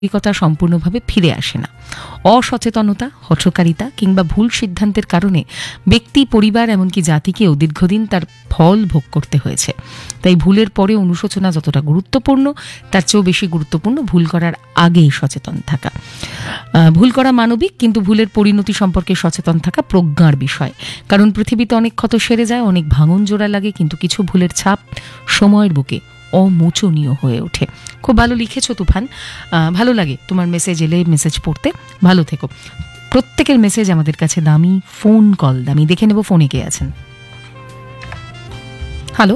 মানবিকতা সম্পূর্ণভাবে ফিরে আসে না। অসচেতনতা, হঠকারিতা কিংবা ভুল সিদ্ধান্তের কারণে ব্যক্তি, পরিবার এমনকি জাতিকেও দীর্ঘদিন তার ফল ভোগ করতে হয়েছে। তাই ভুলের পরে অনুশোচনা যতটা গুরুত্বপূর্ণ, তার চেয়েও বেশি গুরুত্বপূর্ণ ভুল করার আগেই সচেতন থাকা। ভুল করা মানবিক, কিন্তু ভুলের পরিণতি সম্পর্কে সচেতন থাকা প্রজ্ঞার বিষয়। কারণ পৃথিবীতে অনেক ক্ষত সেরে যায়, অনেক ভাঙন জোড়া লাগে, কিন্তু কিছু ভুলের ছাপ সময়ের বুকে অমোচনীয় হয়ে ওঠে। খুব ভালো লিখেছো তুফান, ভালো লাগে তোমার মেসেজ এলে মেসেজ পড়তে। ভালো থেকো। প্রত্যেকের মেসেজ আমাদের কাছে দামি, ফোন কল দামি। দেখে নেব ফোনে কে আছেন। হ্যালো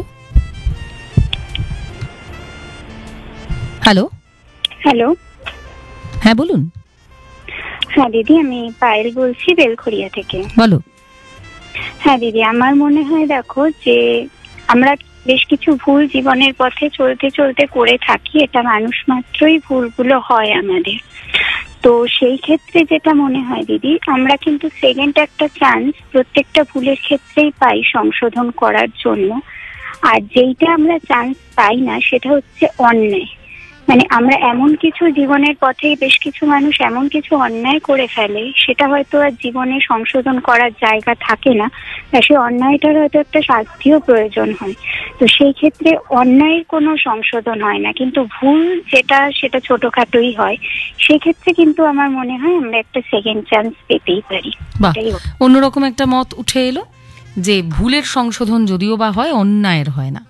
হ্যালো হ্যালো, হ্যাঁ বলুন। হ্যাঁ দিদি, আমি পায়েল বলছি বেলখড়িয়া থেকে। বলো। হ্যাঁ দিদি, আমার মনে হয় দেখো যে আমরা বেশ কিছু ভুল জীবনের পথে চলতে চলতে করে থাকি, এটা মানুষ মাত্রই ভুলগুলো হয় আমাদের। তো সেই ক্ষেত্রে যেটা মনে হয় দিদি, আমরা কিন্তু সেকেন্ড একটা চান্স প্রত্যেকটা ভুলের ক্ষেত্রেই পাই সংশোধন করার জন্য। আর যেইটা আমরা চান্স পাই না সেটা হচ্ছে অন্যায়। মানে আমরা এমন কিছু জীবনের পথে বেশ কিছু মানুষ এমন কিছু অন্যায় করে ফেলে, সেটা হয়তো আর জীবনে সংশোধন করার জায়গা থাকে না, সেই অন্যায়টার হয়তো একটা শাস্তিও প্রয়োজন হয়। তো সেই ক্ষেত্রে অন্যায়ের কোনো সংশোধন হয় না, কিন্তু ভুল সেটা ছোটখাটোই হয়। সেক্ষেত্রে কিন্তু আমার মনে হয় আমরা একটা সেকেন্ড চান্স পেতেই পারি। অন্যরকম একটা মত উঠে এলো যে ভুলের সংশোধন যদিও বা হয়, অন্যায়ের হয় না।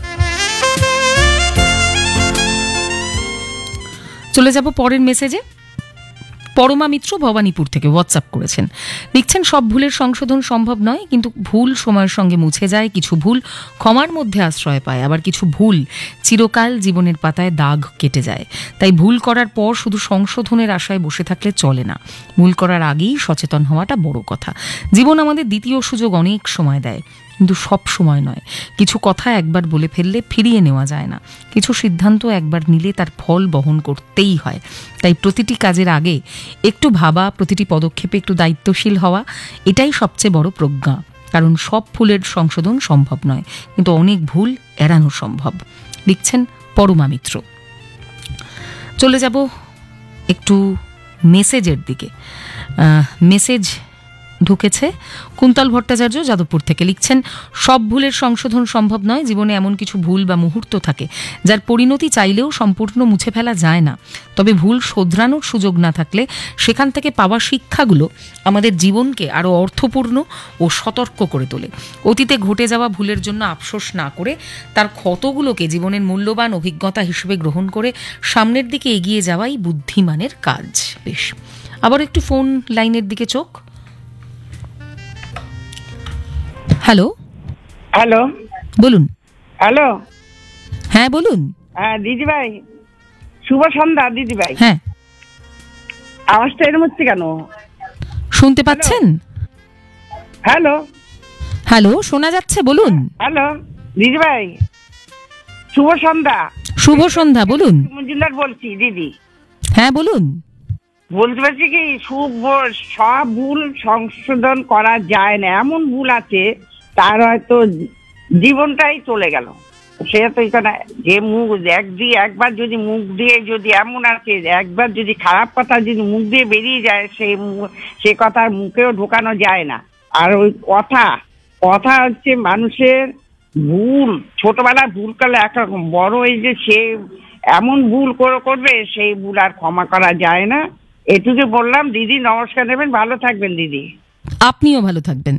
চলে যাব পরের মেসেজে। পরমা মিত্র ভবানীপুর থেকে হোয়াটসঅ্যাপ করেছেন, লিখছেন সব ভুলের সংশোধন সম্ভব নয়, কিন্তু ভুল সময়ের সঙ্গে মুছে যায়। কিছু ভুল ক্ষমার মধ্যে আশ্রয় পায়, আবার কিছু ভুল চিরকাল জীবনের পাতায় দাগ কেটে যায়। তাই ভুল করার পর শুধু সংশোধনের আশায় বসে থাকলে চলে না, ভুল করার আগেই সচেতন হওয়াটা বড় কথা। জীবন আমাদের দ্বিতীয় সুযোগ অনেক সময় দেয়, কিন্তু সব সময় নয়। কিছু কথা একবার বলে ফেললে ফিরিয়ে নেওয়া যায় না, কিছু সিদ্ধান্ত একবার নিলে তার ফল বহন করতেই হয়। তাই প্রতিটি কাজের আগে একটু ভাবা, প্রতিটি পদক্ষেপে একটু দায়িত্বশীল হওয়া, এটাই সবচেয়ে বড় প্রজ্ঞা। কারণ সব ভুলের সংশোধন সম্ভব নয়, কিন্তু অনেক ভুল এড়ানো সম্ভব। লিখছেন পরমা মিত্র। চলে যাব একটু মেসেজের দিকে। মেসেজ ঢুকেছে কুন্তল ভট্টাচার্য যাদবপুর থেকে, লিখছেন সব ভুলের সংশোধন সম্ভব নয়। জীবনে এমন কিছু ভুল বা মুহূর্ত থাকে যার পরিণতি চাইলেও সম্পূর্ণ মুছে ফেলা যায় না। তবে ভুল শোধরানোর সুযোগ না থাকলে সেখান থেকে পাওয়া শিক্ষাগুলো আমাদের জীবনকে আরও অর্থপূর্ণ ও সতর্ক করে তোলে। অতীতে ঘটে যাওয়া ভুলের জন্য আফসোস না করে তার ক্ষতগুলোকে জীবনের মূল্যবান অভিজ্ঞতা হিসেবে গ্রহণ করে সামনের দিকে এগিয়ে যাওয়াই বুদ্ধিমানের কাজ। বেশ, আবার একটু ফোন লাইনের দিকে চোখ। হ্যালো হ্যালো, বলুন। হ্যালো, হ্যাঁ বলুন। হ্যাঁ দিদিভাই, শুভ সন্ধ্যা দিদিভাই। হ্যাঁ, আওয়াজটা এর মধ্যে কেন? শুনতে পাচ্ছেন? হ্যালো হ্যালো, শোনা যাচ্ছে, বলুন। হ্যালো দিদিভাই, শুভ সন্ধ্যা। শুভ সন্ধ্যা, বলুন। মজুমদার বলছি দিদি। হ্যাঁ বলুন। বলতে পারছি কি, সব ভুল সংশোধন করা যায় না। এমন ভুল আছে তার হয়তো জীবনটাই চলে গেল। সে তো এখানে যে একবার যদি মুখ দিয়ে যদি এমন আছে, একবার যদি খারাপ কথা যদি মুখ দিয়ে বেরিয়ে যায়, সে কথার মুখেও ঢোকানো যায় না। আর ওই কথা হচ্ছে মানুষের ভুল, ছোটবেলায় ভুল করলে একরকম, বড় এই যে সে এমন ভুল করবে, সেই ভুল আর ক্ষমা করা যায় না। এটুকু বললাম দিদি। নমস্কার নেবেন, ভালো থাকবেন দিদি। আপনিও ভালো থাকবেন।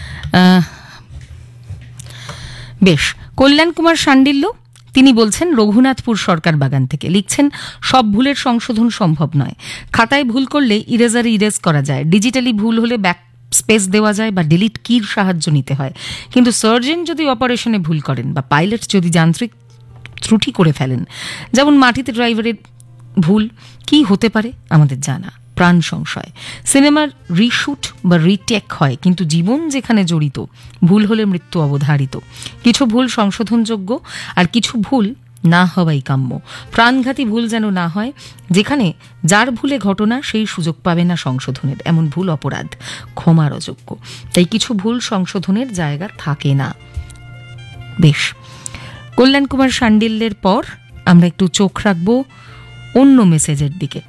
বেশ, কল্যাণ কুমার শাণ্ডিল্য তিনি বলছেন রঘুনাথপুর সরকার বাগান থেকে, লিখছেন সব ভুলের সংশোধন সম্ভব নয়। খাতায় ভুল করলে ইরেজারে ইরেজ করা যায়, ডিজিটালি ভুল হলে ব্যাক স্পেস দেওয়া যায় বা ডিলিট কির সাহায্য নিতে হয়। কিন্তু সার্জন যদি অপারেশনে ভুল করেন বা পাইলট যদি যান্ত্রিক ত্রুটি করে ফেলেন, যেমন মাটিতে ড্রাইভারের ভুল, কি হতে পারে আমাদের জানা, প্রাণ সংশয়। সিনেমার রিশুট বা রিটেক হয়, কিন্তু জীবন যেখানে জড়িত, ভুল হলে মৃত্যু অবধারিত। কিছু ভুল সংশোধনযোগ্য, আর কিছু ভুল না হওয়াই কাম্য। প্রাণঘাতী ভুল যেন না হয়, যেখানে যার ভুলে ঘটনা সেই সুযোগ পাবে না সংশোধনের, এমন ভুল অপরাধ, ক্ষমার অযোগ্য। তাই কিছু ভুল সংশোধনের জায়গা থাকে না। বেশ, কল্যাণ কুমার শাণ্ডিল্যের পর আমরা একটু চোখ রাখবো অন্য মেসেজের দিকে।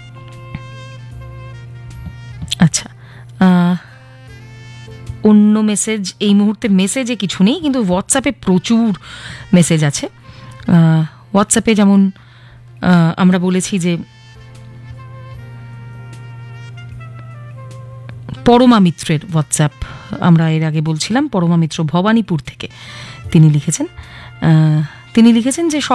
আচ্ছা, অন্য মেসেজ এই মুহূর্তে মেসেজে কিছু নেই, কিন্তু হোয়াটসঅ্যাপে প্রচুর মেসেজ আছে। হোয়াটসঅ্যাপে যেমন আমরা বলেছি যে পরমা মিত্রের হোয়াটসঅ্যাপ, আমরা এর আগে বলছিলাম পরমা মিত্র ভবানীপুর থেকে তিনি লিখেছেন যে